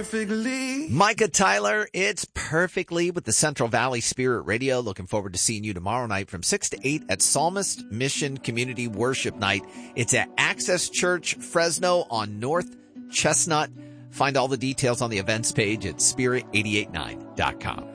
perfectly. Micah Tyler, it's Perfectly with the Central Valley Spirit Radio. Looking forward to seeing you tomorrow night from 6 to 8 at Psalmist Mission Community Worship Night. It's at Access Church Fresno on North Chestnut. Find all the details on the events page at spirit889.com.